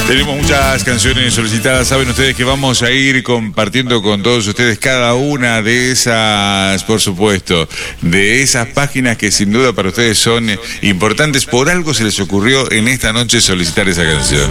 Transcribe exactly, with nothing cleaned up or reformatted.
Tenemos muchas canciones solicitadas. Saben ustedes que vamos a ir compartiendo con todos ustedes cada una de esas, por supuesto, de esas páginas que sin duda para ustedes son importantes. Por algo se les ocurrió en esta noche solicitar esa canción.